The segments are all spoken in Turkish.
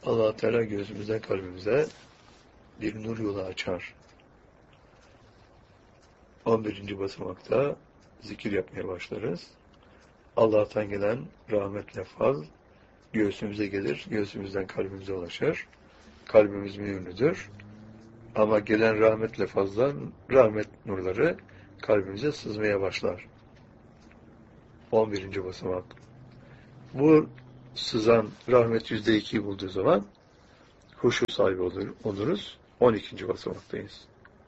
Allah Teala gözümüzden kalbimize bir nur yolu açar. 11. basamakta zikir yapmaya başlarız. Allah'tan gelen rahmetle faz göğsümüze gelir, göğsümüzden kalbimize ulaşır. Kalbimiz mühürlüdür. Ama gelen rahmetle fazla rahmet nurları kalbimize sızmaya başlar. 11. basamak. Bu sızan rahmet %2'yi bulduğu zaman huşu sahibi oluruz. 12. basamaktayız.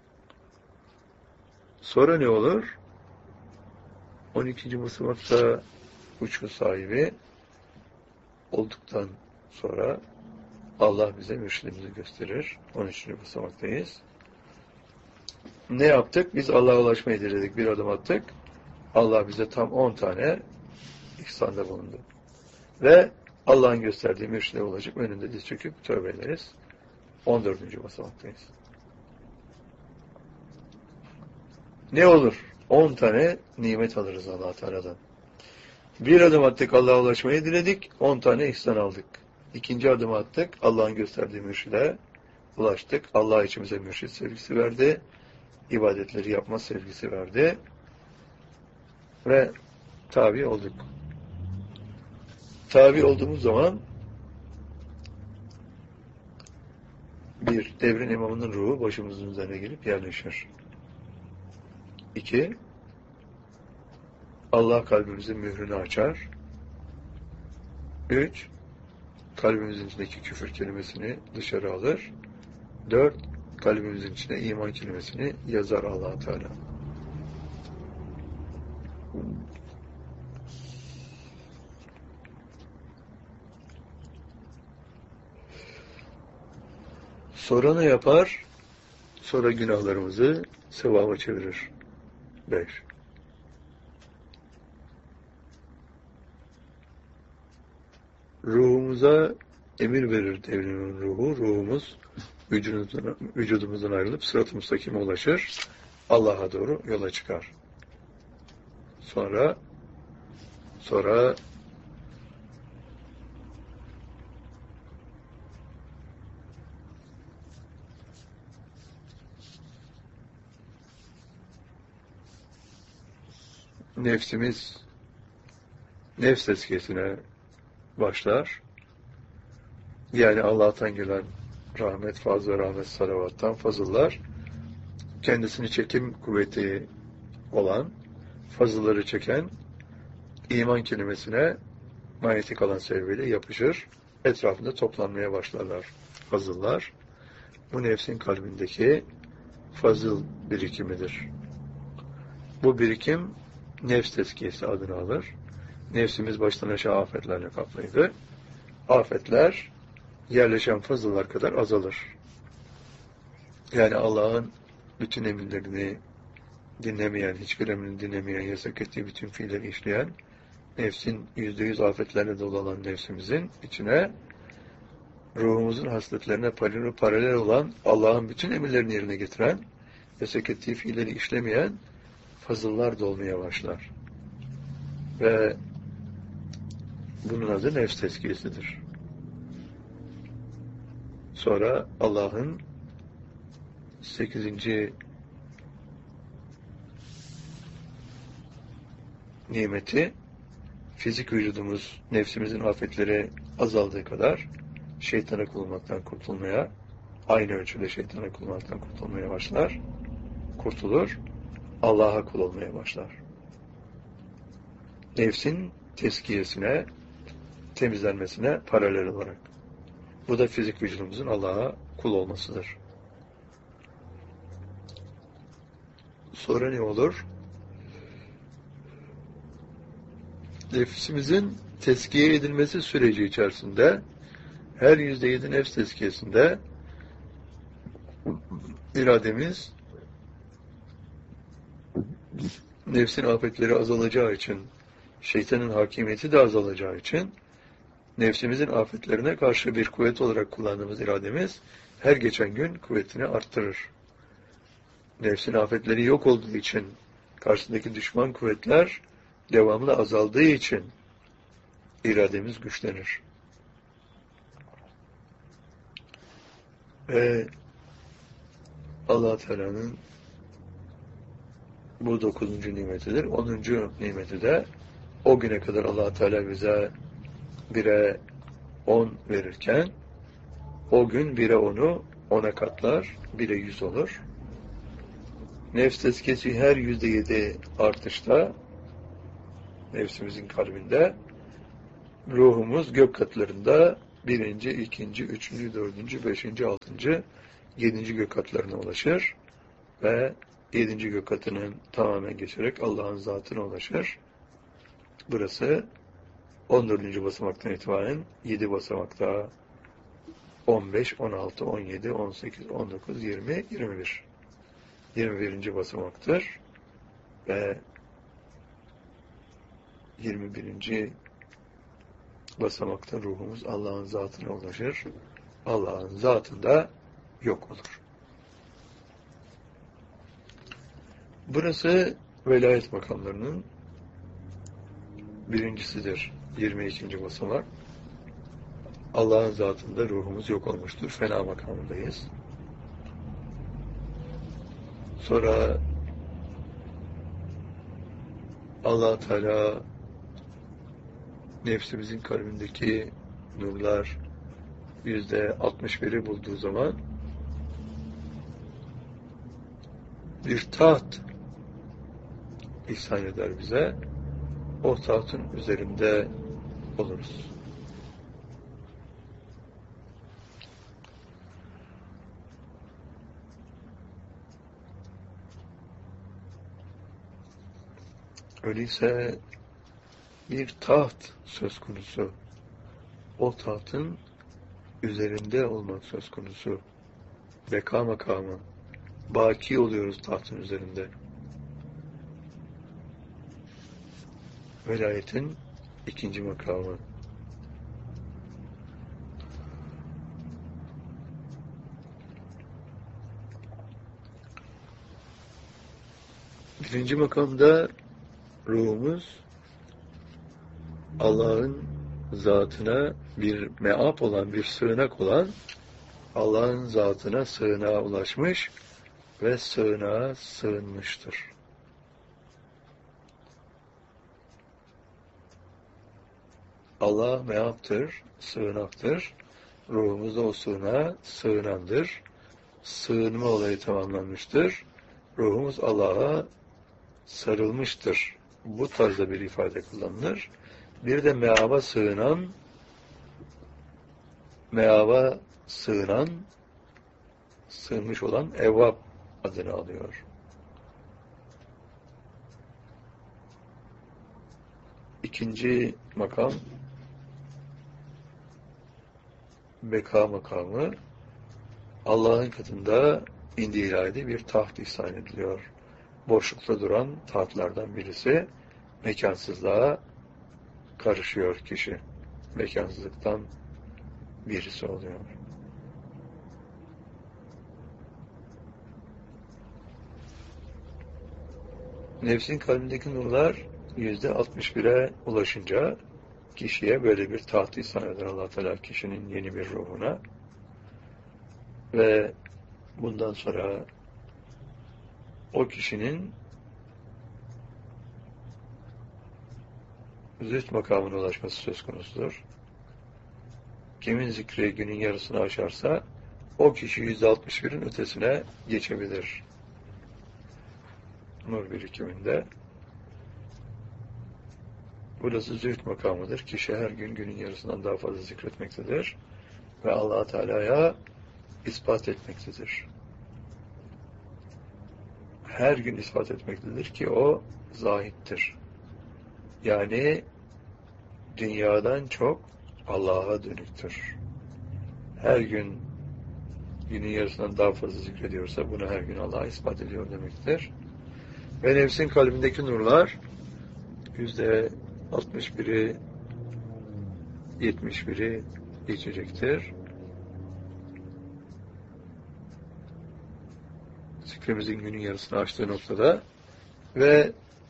Sonra ne olur? 12. basamakta huşu sahibi olduktan sonra Allah bize mürşidimizi gösterir. 13. basamaktayız. Ne yaptık? Biz Allah'a ulaşmayı diledik. Bir adım attık. Allah bize tam 10 tane ihsanda bulundu. Ve Allah'ın gösterdiği mürşide ulaşıp önünde diz çöküp tövbe ederiz. 14. basamaktayız. Ne olur? 10 tane nimet alırız Allah Teala'dan. Bir adım attık, Allah'a ulaşmayı diledik. 10 tane ihsan aldık. İkinci adım attık, Allah'ın gösterdiği mürşide ulaştık. Allah içimize mürşid sevgisi verdi. İbadetleri yapma sevgisi verdi. Ve tabi olduk. Tabi olduğumuz zaman bir, devrin imamının ruhu başımızın üzerine gelip yerleşir. 2, Allah kalbimizin mührünü açar. 3, kalbimizin içindeki küfür kelimesini dışarı alır. 4, kalbimizin içine iman kelimesini yazar Allah Teala. Sonra ne yapar? Sonra günahlarımızı sevaba çevirir. 5. Ruhumuza emir verir devrimin ruhu. Ruhumuz vücudumuzdan ayrılıp sırat-ı müstakime ulaşır. Allah'a doğru yola çıkar. Sonra nefsimiz nefs tezkiyesine başlar. Yani Allah'tan gelen rahmet, fazla rahmet, salavattan fazıllar kendisini çekim kuvveti olan fazılları çeken iman kelimesine manyetik alan sebebiyle yapışır. Etrafında toplanmaya başlarlar fazıllar. Bu nefsin kalbindeki fazıl birikimidir. Bu birikim nefs tezkiyesi adını alır. Nefsimiz baştan aşağı afetlerle kaplıydı. Afetler yerleşen fazıllar kadar azalır. Yani Allah'ın bütün emirlerini dinlemeyen, hiçbir emrini dinlemeyen, yasak ettiği bütün fiilleri işleyen, nefsin %100 afetlerle dolu olan nefsimizin içine ruhumuzun hasletlerine paralel olan, Allah'ın bütün emirlerini yerine getiren, yasak ettiği fiilleri işlemeyen fazıllar dolmaya başlar. Ve bunun adı nefs tezkiyesidir. Sonra Allah'ın 8. nimeti, fizik vücudumuz, nefsimizin afetleri azaldığı kadar şeytana kullanmaktan kurtulmaya, aynı ölçüde şeytana kullanmaktan kurtulmaya başlar. Kurtulur, Allah'a kul olmaya başlar. Nefsin tezkiyesine, temizlenmesine paralel olarak. Bu da fizik vücudumuzun Allah'a kul olmasıdır. Sonra ne olur? Nefsimizin tezkiye edilmesi süreci içerisinde her %7 nefs tezkiyesinde irademiz nefsin afetleri azalacağı için, şeytanın hakimiyeti de azalacağı için nefsimizin afetlerine karşı bir kuvvet olarak kullandığımız irademiz her geçen gün kuvvetini arttırır. Nefsin afetleri yok olduğu için karşısındaki düşman kuvvetler devamlı azaldığı için irademiz güçlenir. Ve Allah Teala'nın bu 9. nimetidir. 10. nimeti de o güne kadar Allah Teala bize 1'e 10 verirken o gün 1'e 10'u 10'a katlar, 1'e 100 olur. Nefs tezkiyesi her %7 artışta nefsimizin kalbinde ruhumuz gök katlarında 1. 2. 3. 4. 5. 6. 7. gök katlarına ulaşır ve 7. gök katının tamamen geçerek Allah'ın zatına ulaşır. Burası 14. basamaktan itibaren 7 basamakta 15, 16, 17, 18, 19, 20, 21. 21. basamaktır ve 21. basamakta ruhumuz Allah'ın zatına ulaşır. Allah'ın zatında yok olur. Burası velayet makamlarının birincisidir. 22. basamak. Allah'ın zatında ruhumuz yok olmuştur. Fena makamındayız. Sonra Allah Teala nefsimizin kalbindeki nurlar %61'i bulduğu zaman bir taht ihsan eder bize. O tahtın üzerinde oluruz. Öyleyse bir taht söz konusu. O tahtın üzerinde olmak söz konusu. Beka makamı. Baki oluyoruz tahtın üzerinde. Velayetin 2. makamı. Birinci makamda ruhumuz Allah'ın zatına bir meap olan, bir sığınak olan Allah'ın zatına sığınağa ulaşmış ve sığınağa sığınmıştır. Allah meaptır, sığınaktır. Ruhumuzda o sığınağa sığınandır. Sığınma olayı tamamlanmıştır. Ruhumuz Allah'a sarılmıştır. Bu tarzda bir ifade kullanılır. Bir de meaba sığınan, sığınmış olan evvab adını alıyor. İkinci makam beka makamı. Allah'ın katında indi ilahide bir taht ihsan ediliyor. Boşlukta duran tahtlardan birisi mekansızlığa karışıyor kişi. Mekansızlıktan birisi oluyor. Nefsin kalbindeki nurlar %61'e ulaşınca kişiye böyle bir taht ihsan eder Allah Teala kişinin yeni bir ruhuna ve bundan sonra o kişinin zühd makamına ulaşması söz konusudur. Kimin zikri günün yarısını aşarsa o kişi %61'in ötesine geçebilir. Nur birikiminde. Burası zühd makamıdır. Kişi her gün günün yarısından daha fazla zikretmektedir. Ve Allah Teala'ya ispat etmektedir. Her gün ispat etmektedir ki o zahittir. Yani dünyadan çok Allah'a dönüktür. Her gün günün yarısından daha fazla zikrediyorsa bunu her gün Allah'a ispat ediyor demektir. Ve nefsin kalbindeki nurlar %61'i 71'i geçecektir. Zikrimizin günün yarısını aştığı noktada ve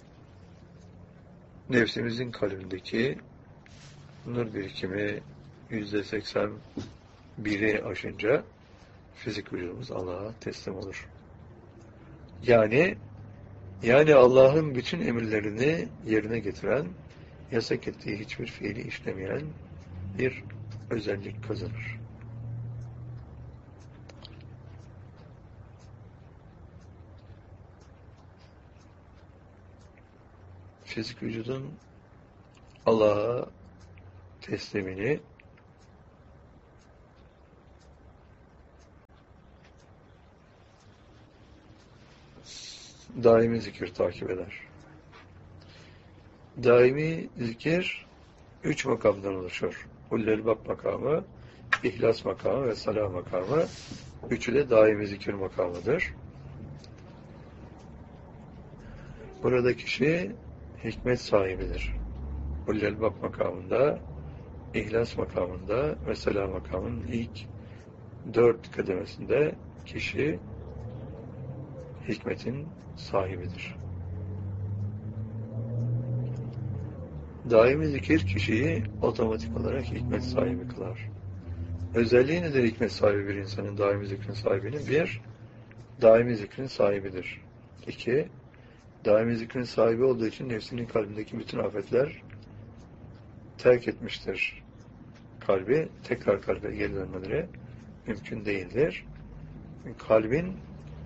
nefsimizin kalbindeki nur birikimi %81'i aşınca fizik vücudumuz Allah'a teslim olur. Yani Allah'ın bütün emirlerini yerine getiren, yasak ettiği hiçbir fiili işlemeyen bir özellik kazanır. Fizik vücudun Allah'a teslimini daimi zikir takip eder. Daimi zikir 3 makamdan oluşur. Hullelbab makamı, İhlas makamı ve Salah makamı. Üçü de daimi zikir makamıdır. Burada kişi hikmet sahibidir. Hullelbab makamında, İhlas makamında ve Salah makamının ilk 4 kademesinde kişi hikmetin sahibidir. Daimi zikir kişiyi otomatik olarak hikmet sahibi kılar. Özelliği nedir hikmet sahibi bir insanın, daimi zikrin sahibinin? 1. Daimi zikrin sahibidir. 2. Daimi zikrin sahibi olduğu için nefsinin kalbindeki bütün afetler terk etmiştir. Kalbi, tekrar kalbe geri dönmeleri mümkün değildir. Kalbin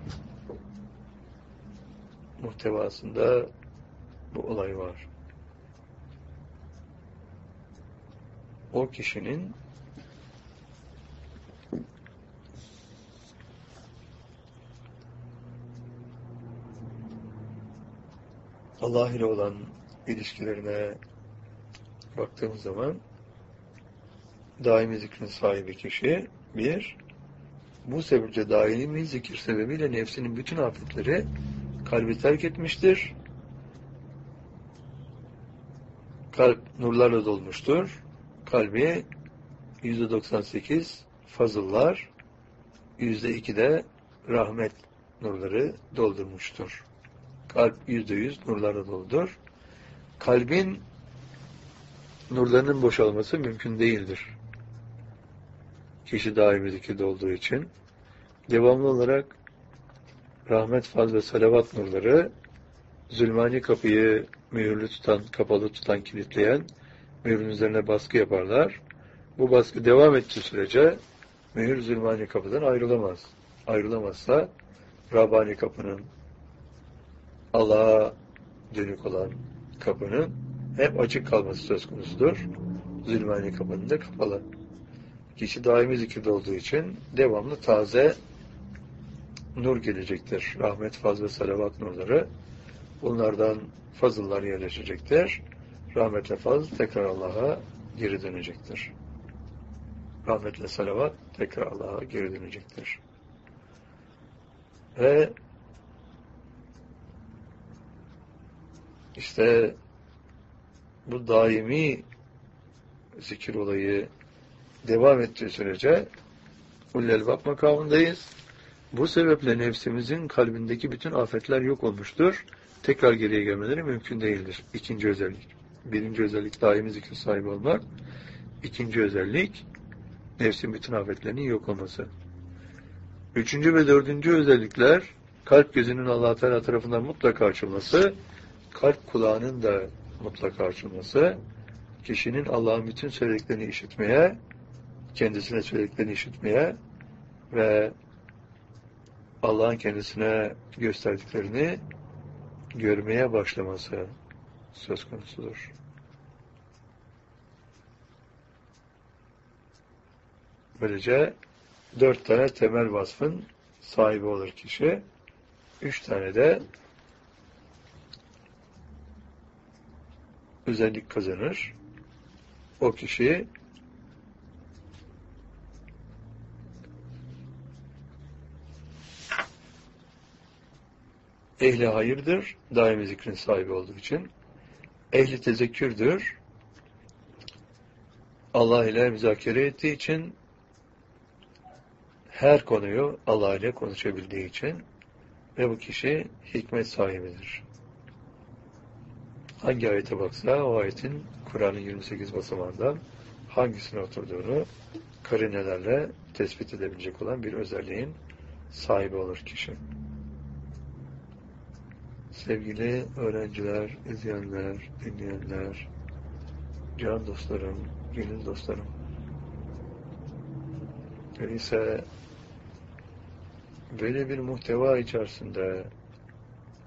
muhtevasında bu olay var. O kişinin Allah ile olan ilişkilerine baktığımız zaman daimi zikrin sahibi kişi bu sebeple daimi zikir sebebiyle nefsinin bütün afetleri kalbi terk etmiştir. Kalp nurlarla dolmuştur. Kalbi %98 fazıllar, %2 de rahmet nurları doldurmuştur. Kalp %100 nurlarla doludur. Kalbin nurlarının boşalması mümkün değildir. Kişi daimi zikirde olduğu için devamlı olarak rahmet, faz ve salavat nurları zulmani kapıyı mühürlü tutan, kapalı tutan, kilitleyen mühürün üzerine baskı yaparlar. Bu baskı devam ettiği sürece mühür zulmani kapıdan ayrılamaz. Ayrılamazsa Rabbani kapının, Allah'a dönük olan kapının hep açık kalması söz konusudur. Zulmani kapının da kapalı. Kişi daimi zikirde olduğu için devamlı taze nur gelecektir. Rahmet, faz ve salavat nurları. Bunlardan fazıllar yerleşecektir. Rahmetle faz tekrar Allah'a geri dönecektir. Rahmetle salavat tekrar Allah'a geri dönecektir. Ve işte bu daimi zikir olayı devam ettiği sürece Hullelbab makamındayız. Bu sebeple nefsimizin kalbindeki bütün afetler yok olmuştur. Tekrar geriye gelmeleri mümkün değildir. İkinci özellik. Birinci özellik daimi zikir sahibi olmak. İkinci özellik nefsin bütün afetlerinin yok olması. Üçüncü ve dördüncü özellikler kalp gözünün Allah Teala tarafından mutlaka açılması, kalp kulağının da mutlaka açılması, kişinin Allah'ın bütün söylediklerini işitmeye, kendisine söylediklerini işitmeye ve Allah'ın kendisine gösterdiklerini görmeye başlaması söz konusudur. Böylece 4 tane temel vasfın sahibi olur kişi. 3 tane de özellik kazanır. O kişi ehli hayırdır, daimi zikrin sahibi olduğu için. Ehli tezekkürdür, Allah ile müzakere ettiği için, her konuyu Allah ile konuşabildiği için ve bu kişi hikmet sahibidir. Hangi ayete baksa o ayetin Kur'an'ın 28 basamağından hangisine oturduğunu karinelerle tespit edebilecek olan bir özelliğin sahibi olur kişi. Sevgili öğrenciler, izleyenler, dinleyenler, can dostlarım, gönül dostlarım. Öyleyse böyle bir muhteva içerisinde